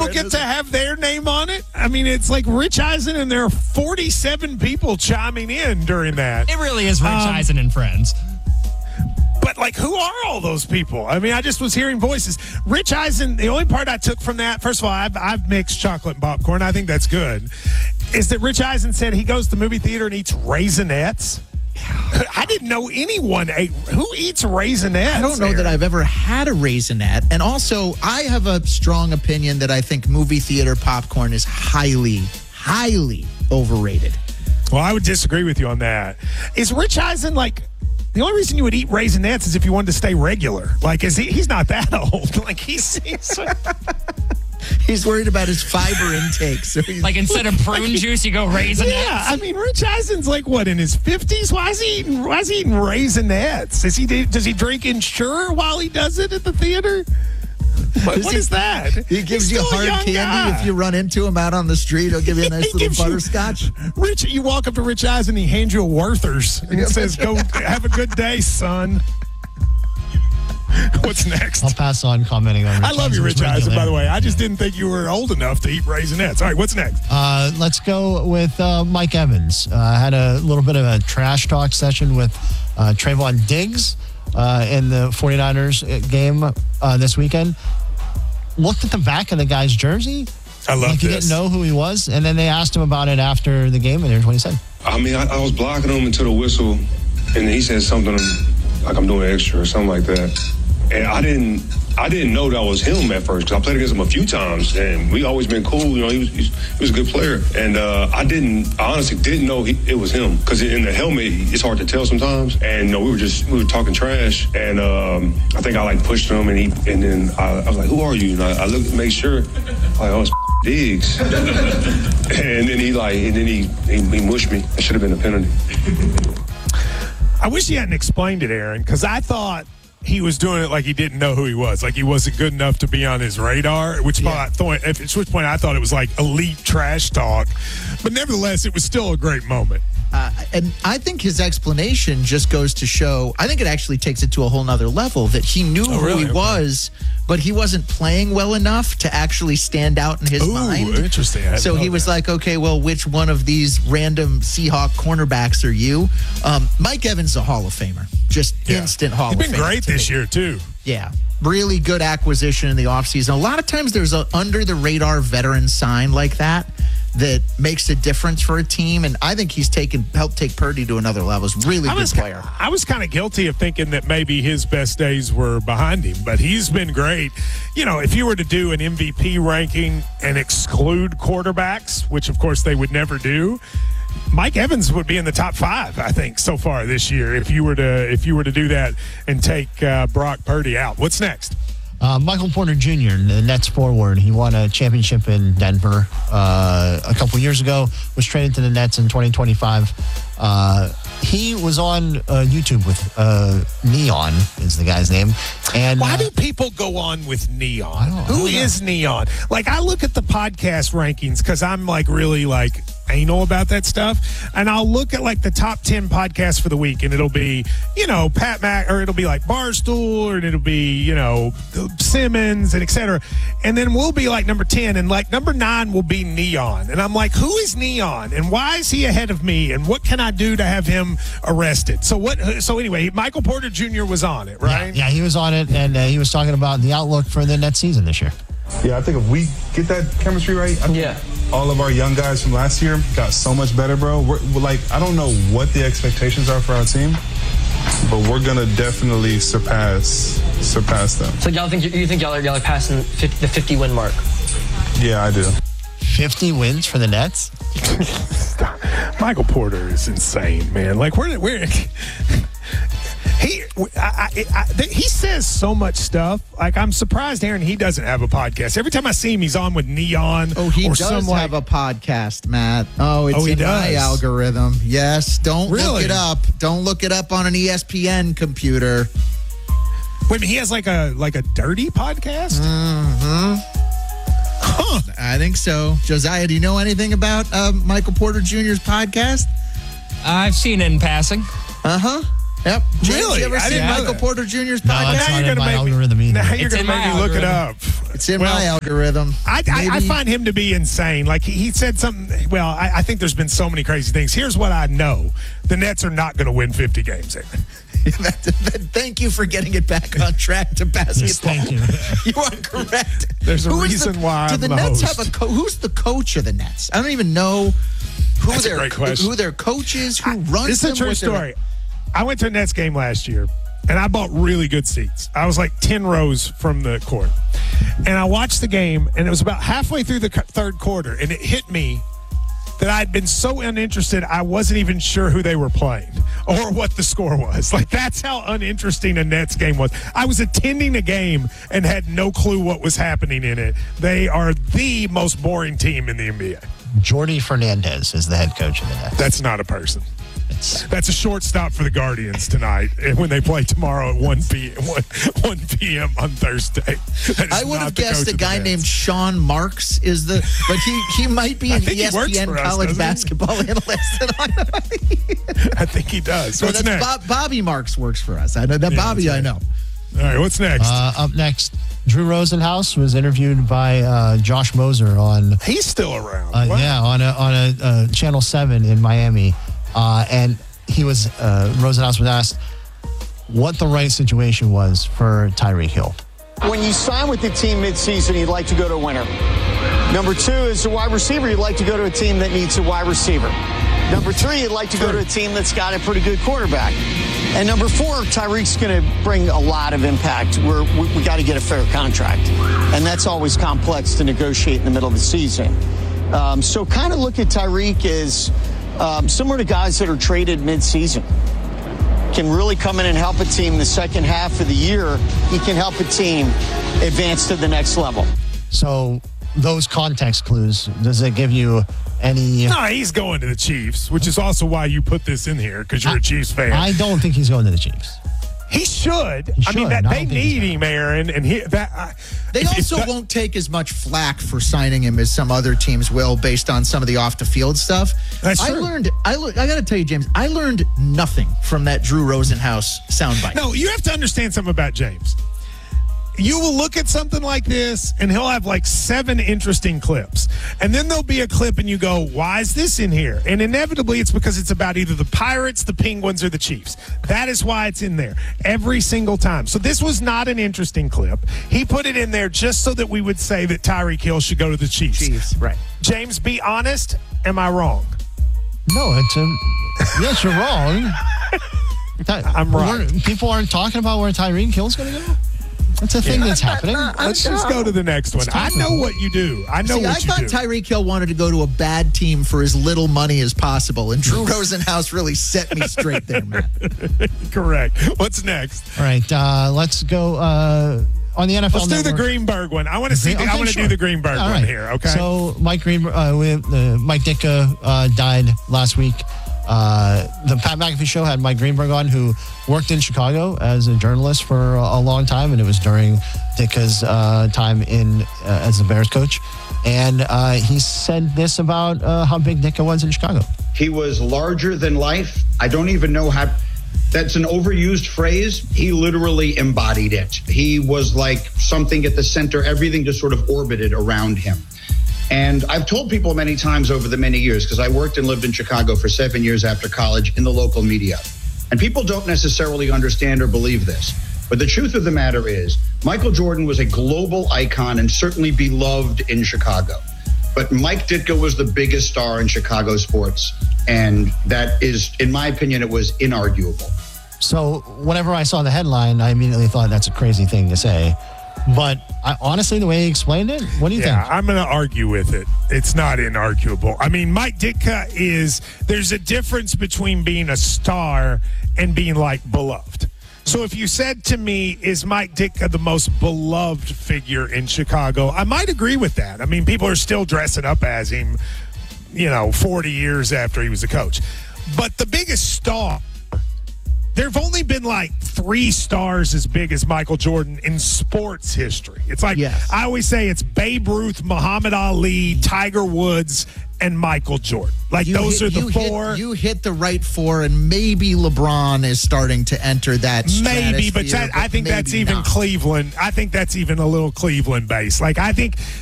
people get to have their name on it? I mean, it's like Rich Eisen, and there are 47 people chiming in during that. It really is Rich Eisen and friends. But, like, who are all those people? I mean, I just was hearing voices. Rich Eisen, the only part I took from that, first of all, I've mixed chocolate and popcorn. I think that's good. Is that Rich Eisen said he goes to the movie theater and eats Raisinets. I didn't know anyone ate. Who eats Raisinets? I don't know that I've ever had a Raisinette. And also, I have a strong opinion that I think movie theater popcorn is highly, highly overrated. Well, I would disagree with you on that. Is Rich Eisen like... The only reason you would eat Raisinets is if you wanted to stay regular. Like, he's not that old. Like, he's worried about his fiber intake. So he's like, instead of prune juice, you go Raisinets? Yeah, I mean, Rich Eisen's like, what, in his 50s? Why is he eating Raisinets? Does he drink Ensure while he does it at the theater? What is that? He gives you hard candy guy. If you run into him out on the street. He'll give you a nice little butterscotch. Rich, you walk up to Rich Eisen, he hands you a Werther's and says, "Go have a good day, son." What's next? I'll pass on commenting on Rich I love you, Rich Eisen, by the way. I just didn't think you were old enough to eat Raisinets. All right, what's next? Let's go with Mike Evans. Had a little bit of a trash talk session with Trayvon Diggs in the 49ers game this weekend. Looked at the back of the guy's jersey. I love he didn't know who he was. And then they asked him about it after the game, and here's what he said. I mean, I was blocking him until the whistle, and he said something like I'm doing extra or something like that. And I didn't know that was him at first, because I played against him a few times, and we always been cool. You know, he was a good player. And I honestly didn't know it was him, because in the helmet, it's hard to tell sometimes. And we were talking trash, and I think I like pushed him, and then I was like, "Who are you?" And I looked to make sure, like, "Oh, it's Diggs." And then he mushed me. It should have been a penalty. I wish he hadn't explained it, Aaron, because I thought he was doing it like he didn't know who he was, like he wasn't good enough to be on his radar, at which point I thought it was like elite trash talk. But nevertheless, it was still a great moment. And I think his explanation just goes to show, I think it actually takes it to a whole nother level, that he knew who he was, but he wasn't playing well enough to actually stand out in his mind. Interesting. So he was like, okay, well, which one of these random Seahawk cornerbacks are you? Mike Evans is a Hall of Famer. Just instant Hall of Famer. He's been great this year, too. Yeah. Really good acquisition in the offseason. A lot of times there's an under-the-radar veteran sign like that makes a difference for a team, and I think he's helped take Purdy to another level. He's a really good player. I was kind of guilty of thinking that maybe his best days were behind him, but he's been great. You know, if you were to do an MVP ranking and exclude quarterbacks, which of course they would never do, Mike Evans would be in the top 5, I think, so far this year. If you were to do that and take Brock Purdy out. What's next? Michael Porter Jr., the Nets forward. He won a championship in Denver a couple years ago, was traded to the Nets in 2025. He was on YouTube with Neon, is the guy's name. And why do people go on with Neon? Who is Neon? Like, I look at the podcast rankings because I'm like really like anal about that stuff, and I'll look at like the top 10 podcasts for the week, and it'll be, you know, Pat Mac, or it'll be like Barstool, or it'll be, you know, Simmons, and etc. And then we'll be like number 10, and like number 9 will be Neon, and I'm like, who is Neon, and why is he ahead of me, and what can I do to have him arrested? So anyway, Michael Porter Jr. was on it, right? Yeah, he was on it, and he was talking about the outlook for the Nets season this year. Yeah, I think if we get that chemistry right, all of our young guys from last year got so much better, bro. We're like, I don't know what the expectations are for our team, but we're gonna definitely surpass them. So y'all think y'all are passing the 50-win mark? Yeah, I do. 50 wins for the Nets? Michael Porter is insane, man. Like, where he says so much stuff. Like, I'm surprised, Aaron, he doesn't have a podcast. Every time I see him, he's on with Neon. Oh, he does have a podcast, Matt. Oh, it's in my algorithm. Yes, don't look it up. Don't look it up on an ESPN computer. Wait a minute, he has like a dirty podcast? Mm-hmm. Huh. I think so. Josiah, do you know anything about Michael Porter Jr.'s podcast? I've seen it in passing. Uh-huh. Yep. James, Really? you ever I seen didn't know Michael that. Porter Jr.'s No, podcast? it's not in gonna my make me- algorithm either. Now you're It's going to in make my me look it algorithm. up. It's in Well, my algorithm. I Maybe. find him to be insane. Like he said something. Well, I think there's been so many crazy things. Here's what I know: the Nets are not going to win 50 games. Thank you for getting it back on track to basketball. Thank you. You are correct. There's a Who is reason why Do I'm the the Nets host. have who's the coach of the Nets? I don't even know who That's a their great question. who their coach is, who runs This is a them, true what their- story. I went to a Nets game last year, and I bought really good seats. I was like 10 rows from the court. And I watched the game, and it was about halfway through the third quarter, and it hit me that I'd been so uninterested, I wasn't even sure who they were playing or what the score was. Like, that's how uninteresting a Nets game was. I was attending a game and had no clue what was happening in it. They are the most boring team in the NBA. Jordi Fernandez is the head coach of the Nets. That's not a person. That's a shortstop for the Guardians tonight when they play tomorrow at 1 p.m. on Thursday. That is I would not have the guessed coach a of the guy Nets. named Sean Marks is the, but he might be an think he works ESPN for us, college doesn't he? basketball analyst. And I think he does. so What's that's next? Bobby Marks works for us. I know that Bobby. that's I right. know. All right, what's next? Up next, Drew Rosenhaus was interviewed by Josh Moser on He's still around. Wow. on a Channel 7 in Miami, and he was Rosenhaus was asked what the right situation was for Tyreek Hill. When you sign with the team midseason, you'd like to go to a winner. Number two, as a wide receiver, you'd like to go to a team that needs a wide receiver. Number three, you'd like to go to a team that's got a pretty good quarterback. And number four, Tyreek's going to bring a lot of impact. We got to get a fair contract. And that's always complex to negotiate in the middle of the season. So kind of look at Tyreek as similar to guys that are traded midseason. Can really come in and help a team the second half of the year. He can help a team advance to the next level. So those context clues, does it give you any? No, he's going to the Chiefs, which is also why you put this in here, because you're a Chiefs fan. I don't think he's going to the Chiefs. He should. He I mean, should. I they don't think need he's him, Aaron, and They also won't take as much flack for signing him as some other teams will, based on some of the off the field stuff. That's I true. I got to tell you, James, I learned nothing from that Drew Rosenhaus soundbite. No, you have to understand something about James. You will look at something like this, and he'll have like 7 interesting clips. And then there'll be a clip, and you go, why is this in here? And inevitably, it's because it's about either the Pirates, the Penguins, or the Chiefs. That is why it's in there every single time. So this was not an interesting clip. He put it in there just so that we would say that Tyreek Hill should go to the Chiefs. Right. James, be honest. Am I wrong? No, yes, you're wrong. I'm right. People aren't talking about where Tyreek Hill's going to go. That's a thing that's happening. Let's just go to the next one. I know what you do. I know See, I what you thought do. Tyreek Hill wanted to go to a bad team for as little money as possible, and Drew Rosenhaus really set me straight there, Matt. Correct. What's next? All right, let's go on the NFL. Let's do the Network. Greenberg one. I want to see. Okay, I want to sure. do the Greenberg All one right. here. Okay. So Mike Ditka died last week. The Pat McAfee show had Mike Greenberg on, who worked in Chicago as a journalist for a long time, and it was during Ditka's time as a Bears coach. And he said this about how big Ditka was in Chicago. He was larger than life. I don't even know how. That's an overused phrase. He literally embodied it. He was like something at the center. Everything just sort of orbited around him. And I've told people many times over the many years, because I worked and lived in Chicago for 7 years after college in the local media. And people don't necessarily understand or believe this. But the truth of the matter is, Michael Jordan was a global icon and certainly beloved in Chicago. But Mike Ditka was the biggest star in Chicago sports. And that is, in my opinion, it was inarguable. So whenever I saw the headline, I immediately thought that's a crazy thing to say. But honestly, the way he explained it, what do you think? I'm going to argue with it. It's not inarguable. I mean, Mike Ditka there's a difference between being a star and being like beloved. So if you said to me, is Mike Ditka the most beloved figure in Chicago? I might agree with that. I mean, people are still dressing up as him, 40 years after he was a coach. But the biggest star, there have only been like 3 stars as big as Michael Jordan in sports history. It's like, Yes. I always say it's Babe Ruth, Muhammad Ali, Tiger Woods, and Michael Jordan. Like, those are the four. You hit the right four, and maybe LeBron is starting to enter that Maybe, but stratosphere, I think that's maybe even not. Cleveland. I think that's even a little Cleveland based. Like, I think